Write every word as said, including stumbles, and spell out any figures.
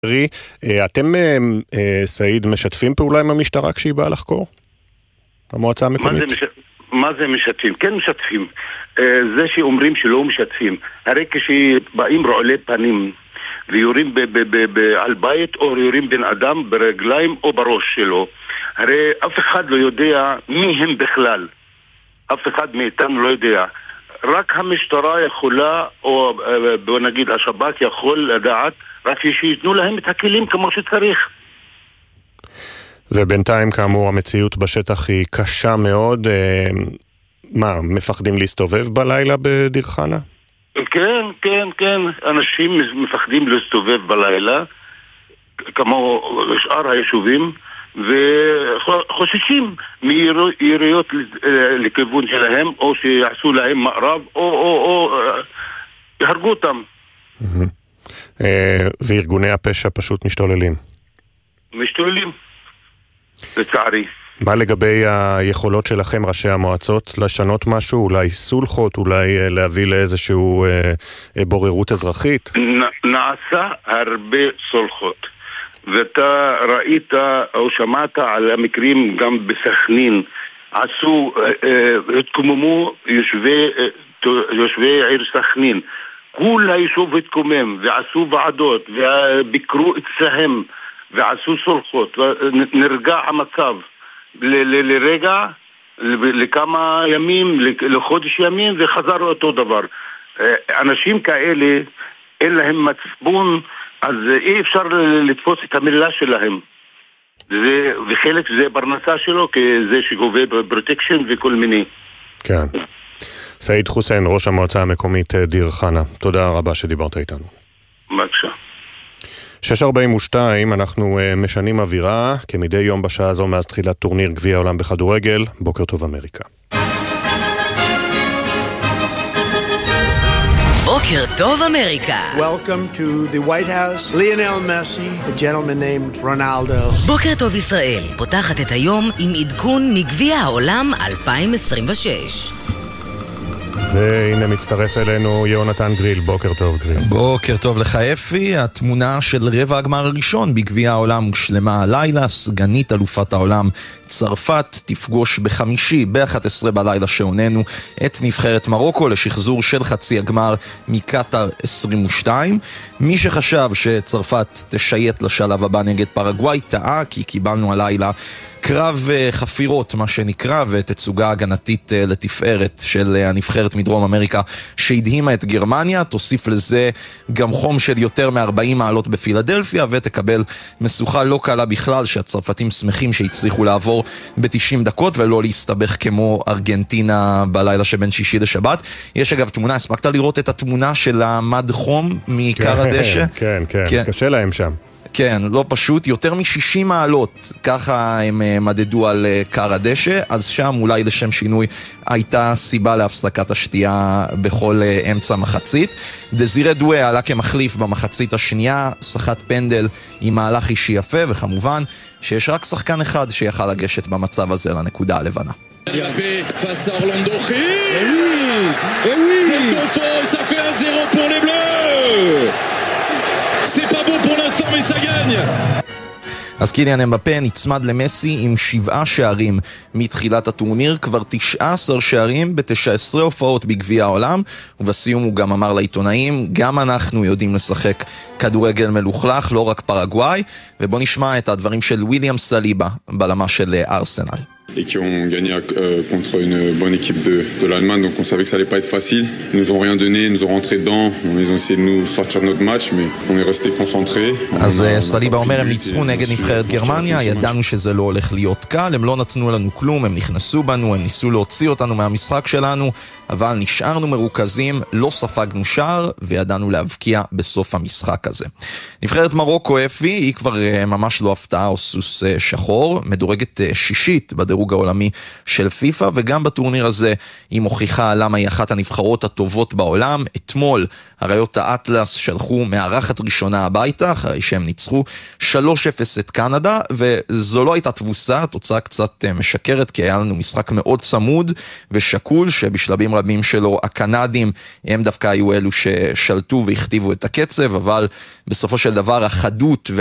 אתם, סעיד, משתפים פעולה עם המשטרה כשהיא באה לחקור? המועצה המקומית? מה זה משתפים? כן משתפים. זה שאומרים שלא משתפים. הרי כשבאים רעולי פנים ויורים על בית או יורים בן אדם ברגליים או בראש שלו, הרי אף אחד לא יודע מי הם בכלל. אף אחד מאיתנו לא יודע. רק המשטרה יכולה, או בוא נגיד השב"כ יכול לדעת, רק שיתנו להם את הכלים כמו שצריך. ובינתיים כאמור המציאות בשטח היא קשה מאוד. מה, מפחדים להסתובב בלילה בדיר חנה? כן, כן, כן. אנשים מפחדים להסתובב בלילה, כמו שאר היישובים, וחוששים מיריות לכיוון שלהם, או שיעשו להם מערב, או, או, או, יהרגו אותם. וארגוני הפשע פשוט משתוללים. משתוללים, לצערי. מה לגבי היכולות שלכם, ראשי המועצות, לשנות משהו? אולי סולחות, אולי להביא לאיזשהו בוררות אזרחית? נעשה הרבה סולחות. ואתה ראית או שמעת על המקרים גם בסכנין. עשו, התקוממו יושבי, יושבי עיר סכנין. כל היישוב התקומם ועשו ועדות וביקרו אצלהם ועשו סולחות. נרגע המצב לרגע, לכמה ימים, לחודש ימים, וחזר אותו דבר. אנשים כאלה אין להם מצפון, אז אי אפשר לתפוס את המילה שלהם. זה, וחלק זה פרנסה שלו, כי זה שגובה בפרוטקשן וכל מיני. כן. סעיד חוסיין, ראש המועצה המקומית דיר חנה, תודה רבה שדיברת איתנו. בבקשה. שש ארבעים ושתיים, אנחנו משנים אווירה, כמדי יום בשעה הזו מאז תחילת טורניר גביע העולם בכדורגל. בוקר טוב אמריקה. בוקר טוב אמריקה. Welcome to the White House. Lionel Messi, a gentleman named Ronaldo. בוקר טוב ישראל, פותחת את היום עם עדכון מגביע העולם אלפיים עשרים ושש. והנה מצטרף אלינו יונתן גריל. בוקר טוב גריל. בוקר טוב לך אפי. התמונה של רבע הגמר הראשון בגביע העולם הושלמה הלילה. סגנית אלופת העולם צרפת תפגוש בחמישי ב-אחת עשרה בלילה שעוננו את נבחרת מרוקו לשחזור של חצי הגמר מקטר עשרים ושתיים. מי שחשב שצרפת תשייט לשלב הבא נגד פרגוואי טעה, כי קיבלנו הלילה קרב חפירות מה שנקרא, ותצוגה הגנתית לתפארת של הנבחרת מדרום אמריקה שהדהימה את גרמניה. תוסיף לזה גם חום של יותר מ-ארבעים מעלות בפילדלפיה, ותקבל מסוכה לא קלה בכלל, שהצרפתים שמחים שהצליחו לעבור ב-תשעים דקות ולא להסתבך כמו ארגנטינה בלילה שבין שישי לשבת. יש אגב תמונה, הספקת לראות את התמונה של המד חום מקר הדשא? כן, כן, כן, קשה להם שם. כן, לא פשוט, יותר מ-שישים מעלות, ככה הם מדדו על קר הדשא, אז שם אולי לשם שינוי הייתה סיבה להפסקת השתייה בכל אמצע מחצית. דזירה דווה עלה כמחליף במחצית השנייה, שחט פנדל עם מהלך אישי יפה, וכמובן שיש רק שחקן אחד שיכל לגשת במצב הזה לנקודה הלבנה. Mbappé face à Orlando. Et oui, et oui, c'est confort, ça fait un zéro pour les Bleus. C'est pas beau pour l'instant mais ça gagne. אז קיליאן אמבפה נצמד למסי עם שבעה שערים מתחילת הטורניר, כבר תשעה עשר שערים בתשע עשרה הופעות בגביע העולם, ובסיום הוא גם אמר לעיתונאים, גם אנחנו יודעים לשחק כדורגל מלוכלך, לא רק פרגוואי. ובוא נשמע את הדברים של וויליאם סליבה, בלמה של ארסנל. Et qui ont gagné euh, contre une bonne équipe de, de l'Allemagne, donc on savait que ça allait pas être facile. Ils nous ont rien donné, ils nous ont rentré dedans, ils ont essayé de nous sortir de notre match, mais on est resté concentré. אז סליבה אומר, הם ניצחו נגד נבחרת גרמניה, ידענו שזה לא הולך להיות קל, הם לא נתנו לנו כלום, הם נכנסו בנו, הם ניסו להוציא אותנו מהמשחק שלנו, אבל נשארנו מרוכזים, לא ספגנו שער, וידענו להבקיע בסוף המשחק הזה. נבחרת מרוקו אפי, היא כבר ממש לא הפתעה או סוס שחור, מדורגת שישית בדירוג הדירוג העולמי של פיפה, וגם בטורניר הזה היא מוכיחה למה היא אחת הנבחרות הטובות בעולם. אתמול הראיות האטלס שלחו מארחת ראשונה הביתה, אחרי שהם ניצחו שלוש אפס את קנדה, וזו לא הייתה תבוסה, תוצאה קצת משקרת, כי היה לנו משחק מאוד צמוד ושקול, שבשלבים רבים שלו הקנדים הם דווקא היו אלו ששלטו והכתיבו את הקצב, אבל בסופו של דבר החדות